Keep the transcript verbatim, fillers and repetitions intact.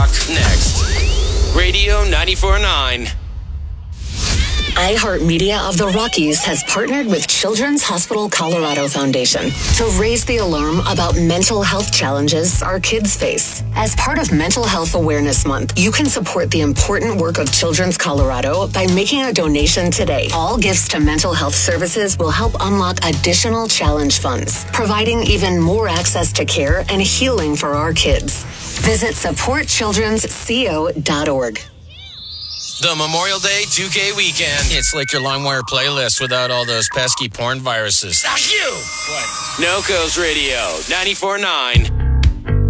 Rock. Next. Radio ninety-four point nine. iHeartMedia of the Rockies has partnered with Children's Hospital Colorado Foundation to raise the alarm about mental health challenges our kids face. As part of Mental Health Awareness Month, you can support the important work of Children's Colorado by making a donation today. All gifts to mental health services will help unlock additional challenge funds, providing even more access to care and healing for our kids. Visit support children's co dot org. The Memorial Day two K weekend. It's like your LongWire playlist without all those pesky porn viruses. Fuck you! What? NoCo's Radio, ninety-four point nine.